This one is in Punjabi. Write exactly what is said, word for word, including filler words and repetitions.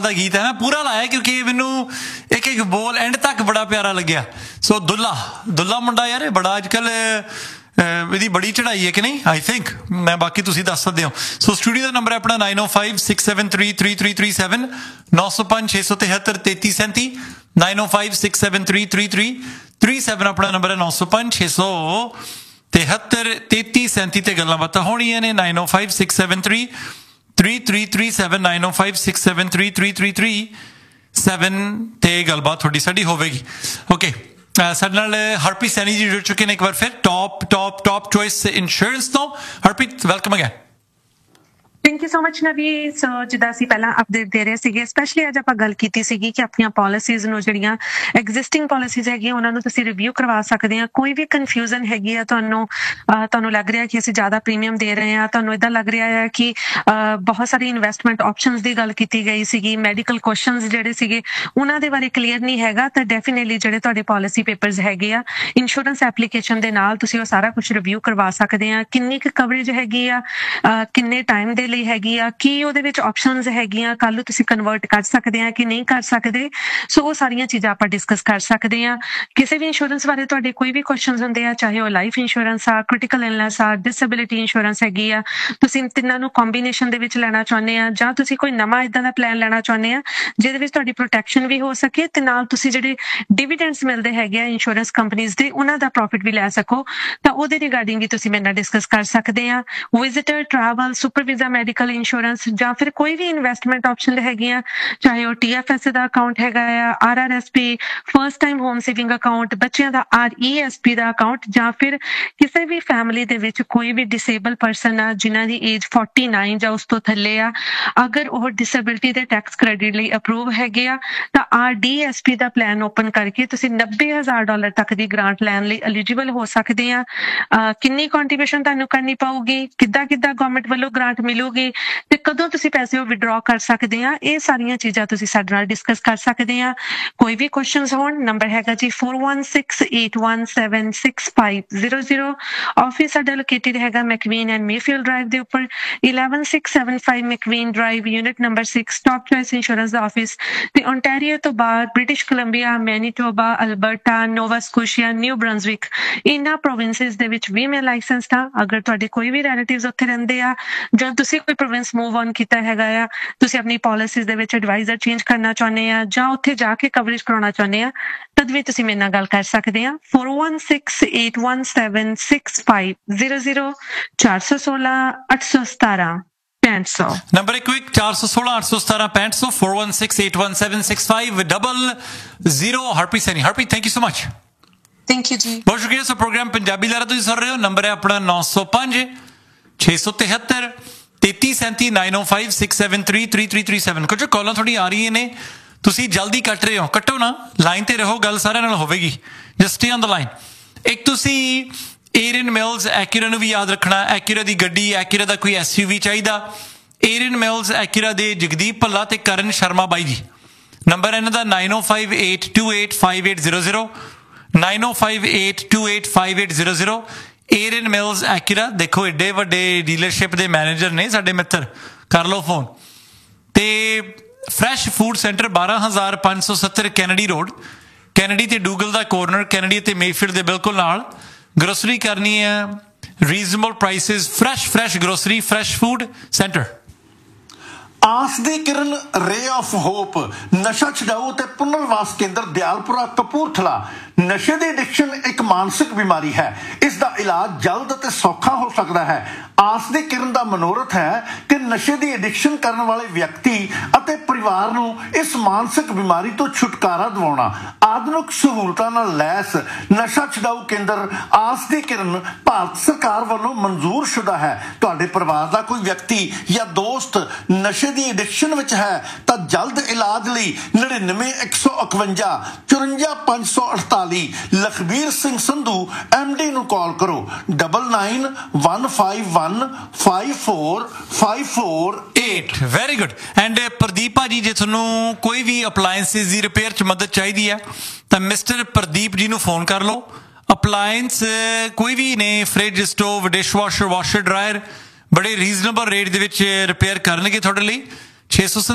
ਦਾ ਗੀਤ ਹੈ ਮੈਂ ਪੂਰਾ ਲਾਇਆ ਕਿਉਂਕਿ ਮੈਨੂੰ ਇੱਕ ਇੱਕ ਬੋਲ ਐਂਡ ਤੱਕ ਬੜਾ ਪਿਆਰਾ ਲੱਗਿਆ ਸੋ ਦੁੱਲਾ ਦੁੱਲਾ ਮੁੰਡਾ ਯਾਰ ਬੜਾ ਅੱਜ ਕੱਲ੍ਹ ਇਹਦੀ ਬੜੀ ਚੜ੍ਹਾਈ ਹੈ ਕਿ ਨਹੀਂ ਆਈ ਥਿੰਕ ਮੈਂ ਬਾਕੀ ਤੁਸੀਂ ਦੱਸ ਸਕਦੇ ਹੋ ਸੋ ਸਟੂਡੀਓ ਦਾ ਨੰਬਰ ਹੈ ਆਪਣਾ ਨਾਈਨ ਓ five six seven three three three three seven ਨੌ ਸੌ ਪੰਜ ਛੇ ਸੌ ਤਿਹੱਤਰ ਤੇਤੀ ਸੈਂਤੀ ਨਾਈਨ ਓ five six seven three three three three seven ਆਪਣਾ ਨੰਬਰ ਹੈ ਨੌ ਸੌ ਪੰਜ ਛੇ ਸੌ ਤਿਹੱਤਰ ਤੇਤੀ ਸੈਂਤੀ ਤੇ ਗੱਲਾਂ ਬਾਤਾਂ ਹੋਣੀਆਂ ਨੇ ਨਾਈਨ ਓ five six seven three three three three seven nine ਓ five six seven three three three three seven ਤੇ ਗੱਲਬਾਤ ਤੁਹਾਡੀ ਸਾਡੀ ਹੋਵੇਗੀ ਓਕੇ ਸਾਡੇ ਨਾਲ ਹਰਪ੍ਰੀਤ ਸੈਣੀ ਜੀ ਜੁੜ ਚੁੱਕੇ ਨੇ ਇੱਕ ਵਾਰ ਫਿਰ top top top choice insurance ਤੋਂ Harpreet welcome again thank you so much ਨਵੀ ਸੋ ਜਿੱਦਾਂ ਅਸੀਂ ਪਹਿਲਾਂ ਅਪਡੇਟ ਦੇ ਰਹੇ ਸੀਗੇ ਸਪੈਸ਼ਲੀ ਅੱਜ ਆਪਾਂ ਗੱਲ ਕੀਤੀ ਸੀਗੀ ਕਿ ਆਪਣੀਆਂ ਪਾਲਿਸੀਜ਼ ਨੂੰ ਜਿਹੜੀਆਂ ਐਗਜ਼ਿਸਟਿੰਗ ਪਾਲਿਸੀਜ਼ ਹੈਗੀਆਂ ਉਹਨਾਂ ਨੂੰ ਤੁਸੀਂ ਰਿਵਿਊ ਕਰਵਾ ਸਕਦੇ ਆ ਕੋਈ ਵੀ ਕਨਫਿਊਜ਼ਨ ਹੈਗੀ ਆ ਤੁਹਾਨੂੰ ਤੁਹਾਨੂੰ ਲੱਗ ਰਿਹਾ ਕਿ ਅਸੀਂ ਜ਼ਿਆਦਾ ਪ੍ਰੀਮੀਅਮ ਦੇ ਰਹੇ ਆ ਤੁਹਾਨੂੰ ਇਦਾਂ ਲੱਗ ਰਿਹਾ ਹੈ ਕਿ ਬਹੁਤ ਸਾਰੀ ਇਨਵੈਸਟਮੈਂਟ ਆਪਸ਼ਨਸ ਦੀ ਗੱਲ ਕੀਤੀ ਗਈ ਸੀਗੀ ਮੈਡੀਕਲ ਕੁਐਸਚਨਸ ਜਿਹੜੇ ਸੀਗੇ ਉਹਨਾਂ ਦੇ ਬਾਰੇ ਕਲੀਅਰ ਨਹੀਂ ਹੈਗਾ ਤਾਂ ਡੈਫੀਨੇਟਲੀ ਜਿਹੜੇ ਤੁਹਾਡੇ ਪਾਲਿਸੀ ਪੇਪਰਸ ਹੈਗੇ ਆ ਇੰਸ਼ੋਰੈਂਸ ਐਪਲੀਕੇਸ਼ਨ ਦੇ ਨਾਲ ਤੁਸੀਂ ਉਹ ਸਾਰਾ ਕੁਝ ਰਿਵਿਊ ਕਰਵਾ ਸਕਦੇ ਆ ਕਿੰਨੀ ਕੁ ਕਵਰੇਜ ਹੈਗੀ ਆ ਕਿੰਨੇ ਟਾਈਮ ਦੇ ਹੈਗੀ ਆ ਕੀ ਉਹਦੇ ਵਿੱਚ ਆਪਸ਼ਨਸ ਹੈਗੀਆਂ ਕੱਲ ਨੂੰ ਤੁਸੀਂ ਕਨਵਰਟ ਕਰ ਸਕਦੇ ਆ ਕਿ ਨਹੀਂ ਕਰ ਸਕਦੇ ਸੋ ਉਹ ਸਾਰੀਆਂ ਚੀਜ਼ਾਂ ਆਪਾਂ ਡਿਸਕਸ ਕਰ ਸਕਦੇ ਆ ਕਿਸੇ ਵੀ ਇੰਸ਼ੋਰੈਂਸ ਬਾਰੇ ਤੁਹਾਡੇ ਕੋਈ ਵੀ ਕੁਐਸਚਨਸ ਹੁੰਦੇ ਆ ਚਾਹੇ ਉਹ ਲਾਈਫ ਇੰਸ਼ੋਰੈਂਸ ਆ ਕ੍ਰਿਟੀਕਲ ਇਲਨੈਸ ਆ ਡਿਸੇਬਿਲਿਟੀ ਇੰਸ਼ੋਰੈਂਸ ਹੈਗੀ ਆ ਤੁਸੀਂ ਤਿੰਨਾਂ ਨੂੰ ਕੰਬੀਨੇਸ਼ਨ ਦੇ ਵਿੱਚ ਲੈਣਾ ਚਾਹੁੰਦੇ ਆ ਜਾਂ ਤੁਸੀਂ ਕੋਈ ਨਵਾਂ ਇਦਾਂ ਦਾ ਪਲਾਨ ਲੈਣਾ ਚਾਹੁੰਦੇ ਆ ਜਿਹਦੇ ਵਿੱਚ ਤੁਹਾਡੀ ਪ੍ਰੋਟੈਕਸ਼ਨ ਵੀ ਹੋ ਸਕੇ ਤੇ ਨਾਲ ਤੁਸੀਂ ਜਿਹੜੇ ਡਿਵੀਡੈਂਡਸ ਮਿਲਦੇ ਹੈਗੇ ਆ ਇੰਸ਼ੋਰੈਂਸ ਕੰਪਨੀਆਂ ਦੇ ਉਹਨਾਂ ਦਾ ਪ੍ਰੋਫਿਟ ਵੀ ਲੈ ਸਕੋ ਤਾਂ ਉਹਦੇ ਰਿਗਾਰਡਿੰਗ ਵੀ ਤੁਸੀਂ ਮੇਰੇ ਨਾਲ ਡਿਸਕਸ ਕਰ ਸਕਦੇ ਆ visitor travel super visa medical insurance ਜਾਂ ਫਿਰ ਕੋਈ ਵੀ ਇਨਵੈਸਟਮੈਂਟ ਆਪਸ਼ਨ ਹੈਗੀਆਂ ਚਾਹੇ ਉਹ ਟੀ ਐਫ ਐਸ ਦਾ ਅਕਾਊਂਟ ਹੈਗਾ ਆ R R S P first time home saving account ਬੱਚਿਆਂ ਦਾ ਆਰ ਈ ਐਸ ਪੀ ਦਾ ਅਕਾਊਂਟ ਜਾਂ ਫਿਰ ਕਿਸੇ ਵੀ ਫੈਮਿਲੀ ਦੇ ਵਿੱਚ ਕੋਈ ਵੀ ਡਿਸੇਬਲ ਪਰਸਨ ਆ ਜਿਨ੍ਹਾਂ ਦੀ ਏਜ ਫੋਰਟੀ ਨਾਈਨ ਜਾਂ ਉਸ ਤੋਂ ਥੱਲੇ ਆ ਅਗਰ ਉਹ ਡਿਸੇਬਿਲਿਟੀ ਦੇ ਟੈਕਸ ਕ੍ਰੈਡਿਟ ਲਈ ਅਪਰੂਵ ਹੈਗੇ ਆ ਤਾਂ ਆਰ ਡੀ ਐਸ ਪੀ ਦਾ ਪਲਾਨ ਓਪਨ ਕਰਕੇ ਤੁਸੀਂ ਨੱਬੇ ਹਜ਼ਾਰ ਡਾਲਰ ਤੱਕ ਦੀ ਗ੍ਰਾਂਟ ਲੈਣ ਲਈ ਐਲੀਜੀਬਲ ਹੋ ਸਕਦੇ ਆ ਕਿੰਨੀ ਕੰਟਰੀਬਿਊਸ਼ਨ ਤੁਹਾਨੂੰ ਕਰਨੀ ਪਊਗੀ ਕਿੱਦਾਂ ਕਿੱਦਾਂ ਗਵਰਨਮੈਂਟ ਵੱਲੋਂ ਗ੍ਰਾਂਟ ਮਿਲੂਗੀ ਤੇ ਕਦੋਂ ਤੁਸੀਂ ਪੈਸੇ ਉਹ ਵਿਡਰਾਅ ਕਰ ਸਕਦੇ ਆ ਇਹ ਸਾਰੀਆਂ ਚੀਜ਼ਾਂ ਤੁਸੀਂ ਸਾਡੇ ਨਾਲ ਡਿਸਕਸ ਕਰ ਸਕਦੇ ਆ ਕੋਈ ਵੀ ਕੁਐਸਚਨਸ ਹੋਣ ਨੰਬਰ ਹੈਗਾ ਜੀ four one six eight one seven six five zero zero office ਸਾਡਾ ਲੋਕੇਟਡ ਹੈਗਾ ਮੈਕਵੀਨ ਐਂਡ ਮੇਫੀਲਡ ਡਰਾਈਵ ਦੇ ਉੱਪਰ eleven six seven five ਮੈਕਵੀਨ drive unit number six top choice insurance ਦਾ ਆਫਿਸ ਤੇ ਓਨਟਾਰੀਓ ਤੋਂ ਬਾਅਦ ਬ੍ਰਿਟਿਸ਼ ਕੋਲੰਬੀਆ ਮੈਨੀਟੋਬਾ ਅਲਬਰਟਾ ਨੋਵਾ ਸਕੋਸ਼ੀਆ ਨਿਊ ਬ੍ਰੰਜ਼ਵਿਕ ਇਹਨਾਂ ਪ੍ਰੋਵਿੰਸਸ ਦੇ ਵਿੱਚ ਵੀ ਮੈਂ ਲਾਇਸੈਂਸਡ ਆ ਅਗਰ ਤੁਹਾਡੇ ਕੋਈ ਵੀ ਰਿਲੇਟਿਵਸ ਉੱਥੇ ਰਹਿੰਦੇ ਆ ਜਾਂ ਤੁਸੀਂ ਕੋਈ ਪ੍ਰੋਵਿੰਸ ਮੂਵ ਔਨ ਕੀਤਾ ਹੈਗਾ ਆ ਤੁਸੀਂ ਆਪਣੀ ਪਾਲਿਸੀਜ਼ ਦੇ ਵਿੱਚ ਐਡਵਾਈਜ਼ਰ ਚੇਂਜ ਕਰਨਾ ਚਾਹੁੰਦੇ ਆ ਜਾਂ ਉੱਥੇ ਜਾ ਕੇ ਕਵਰੇਜ ਕਰਾਉਣਾ ਚਾਹੁੰਦੇ ਆ ਤਦ ਵੀ ਤੁਸੀਂ ਮੇਰੇ ਨਾਲ ਗੱਲ ਕਰ ਸਕਦੇ ਆ four one six eight one seven six five zero zero ਚਾਰ ਸੌ ਸੋਲਾਂ ਅੱਠ ਸੌ ਸਤਾਰਾਂ ਪੈਂਹਠ ਸੌ ਨੰਬਰ ਇੱਕ ਇੱਕ ਚਾਰ ਸੌ ਸੋਲਾਂ ਅੱਠ ਸੌ ਸਤਾਰਾਂ ਪੈਂਹਠ ਸੌ four one six eight one seven six five double zero Harpreet Saini Harpreet thank you so much thank you ਜੀ ਬਹੁਤ ਸ਼ੁਕਰੀਆ ਸੋ ਪ੍ਰੋਗਰਾਮ ਪੰਜਾਬੀ ਲਹਿਰਾ ਤੁਸੀਂ ਸੁਣ ਰਹੇ ਹੋ ਨੰਬਰ ਹੈ ਆਪਣਾ ਨੌ ਸੌ ਪੰਜ ਛੇ ਸੌ ਤਿਹੱਤਰ ਤੇਤੀ ਸੈਂਤੀ ਨਾਈਨ ਓ five six seven three three three three seven ਕੁਝ ਕਾਲਾਂ ਥੋੜ੍ਹੀ ਆ ਰਹੀਆਂ ਨੇ ਤੁਸੀਂ ਜਲਦੀ ਕੱਟ ਰਹੇ ਹੋ ਕੱਟੋ ਨਾ ਲਾਈਨ ਤੇ ਰਹੋ ਗੱਲ ਸਾਰਿਆਂ ਨਾਲ ਹੋਵੇਗੀ just stay on the line ਇੱਕ ਤੁਸੀਂ ਏਰੀਅਨ ਮਿਲਸ ਐਕਿਊਰਾ ਨੂੰ ਵੀ ਯਾਦ ਰੱਖਣਾ ਐਕਿਊਰਾ ਦੀ ਗੱਡੀ ਐਕਿਊਰਾ ਦਾ ਕੋਈ ਐਸ ਯੂ ਵੀ ਚਾਹੀਦਾ ਏਰੀਅਨ ਮਿਲਸ ਐਕਿਊਰਾ ਦੇ ਜਗਦੀਪ ਭੱਲਾ ਤੇ ਕਰਨ ਸ਼ਰਮਾ ਬਾਈ ਜੀ ਨੰਬਰ ਇਹਨਾਂ ਦਾ ਨਾਈਨ ਓ five eight two eight five eight zero zero nine ਓ five eight two eight five eight zero zero ਏਰੀਅਨ mills ਐਕਿਊਰਾ ਦੇਖੋ ਏਡੇ ਵੱਡੇ ਡੀਲਰਸ਼ਿਪ ਦੇ ਮੈਨੇਜਰ ਨੇ ਸਾਡੇ ਮਿੱਤਰ ਕਰ ਲਓ ਫੋਨ ਤੇ ਫਰੈਸ਼ ਫੂਡ ਸੈਂਟਰ ਬਾਰਾਂ ਹਜ਼ਾਰ ਪੰਜ ਸੌ ਸੱਤਰ ਕੈਨੇਡੀ ਰੋਡ ਕੈਨੇਡੀ ਤੇ ਡੂਗਲ ਦਾ ਕੋਰਨਰ ਕੈਨੇਡੀ ਤੇ ਮੇਫੀਲਡ ਦੇ ਬਿਲਕੁਲ ਨਾਲ ਗਰੋਸਰੀ ਕਰਨੀ ਹੈ reasonable prices fresh fresh grocery fresh food centre ਆਸ ਦੀ ਕਿਰਨ ਰੇ ਆਫ ਹੋਪ ਨਸ਼ਾ ਛਡਾਊ ਤੇ ਪੁਨਰਵਾਸ ਕੇਂਦਰ ਦਿਆਲਪੁਰਾ ਕਪੂਰਥਲਾ ਨਸ਼ੇ ਦੀ ਐਡਿਕਸ਼ਨ ਇੱਕ ਮਾਨਸਿਕ ਬਿਮਾਰੀ ਹੈ ਇਸ ਦਾ ਇਲਾਜ ਜਲਦ ਅਤੇ ਸੌਖਾ ਹੋ ਸਕਦਾ ਹੈ ਆਸ ਦੀ ਕਿਰਨ ਦਾ ਮਨੋਰਥ ਹੈ ਕਿ ਨਸ਼ੇ ਦੀ ਐਡਿਕਸ਼ਨ ਕਰਨ ਵਾਲੇ ਵਿਅਕਤੀ ਅਤੇ ਪਰਿਵਾਰ ਨੂੰ ਇਸ ਮਾਨਸਿਕ ਬਿਮਾਰੀ ਤੋਂ ਛੁਟਕਾਰਾ ਦਿਵਾਉਣਾ ਆਧੁਨਿਕ ਸਹੂਲਤਾਂ ਨਾਲ ਲੈਸ ਨਸ਼ਾ ਛਡਾਊ ਕੇਂਦਰ ਆਸ ਦੀ ਕਿਰਨ ਭਾਰਤ ਸਰਕਾਰ ਵੱਲੋਂ ਮਨਜ਼ੂਰ ਸ਼ੁਦਾ ਹੈ ਤੁਹਾਡੇ ਪਰਿਵਾਰ ਦਾ ਕੋਈ ਵਿਅਕਤੀ ਜਾਂ ਦੋਸਤ ਨਸ਼ੇ ਦੀ ਐਡਿਕਸ਼ਨ ਵਿੱਚ ਹੈ ਤਾਂ ਜਲਦ ਇਲਾਜ ਲਈ ਨੜਿਨਵੇਂ ਇੱਕ ਸੌ ਇਕਵੰਜਾ ਚੁਰੰਜਾ ਪੰਜ ਸੌ ਅਠਤਾਲੀ ਲਖਬੀਰ ਸਿੰਘ ਸੰਧੂ ਐਮ ਡੀ ਨੂੰ ਕਾਲ ਕਰੋ double nine one five one five four five four eight very good and Pradeep ਭਾਜੀ ਜੇ ਤੁਹਾਨੂੰ ਕੋਈ ਵੀ ਅਪਲਾਇੰਸਿਸ ਦੀ ਰਿਪੇਅਰ 'ਚ ਮਦਦ ਚਾਹੀਦੀ ਹੈ ਤਾਂ ਮਿਸਟਰ ਪ੍ਰਦੀਪ ਜੀ ਨੂੰ ਫੋਨ ਕਰ ਲਓ ਅਪਲਾਇੰਸ ਕੋਈ ਵੀ ਨੇ fridge stove dish washer washer dryer ਬੜੇ ਰੀਜ਼ਨੇਬਲ ਰੇਟ ਦੇ ਵਿੱਚ ਰਿਪੇਅਰ ਕਰਨਗੇ ਤੁਹਾਡੇ ਲਈ ਛੇ ਸੌ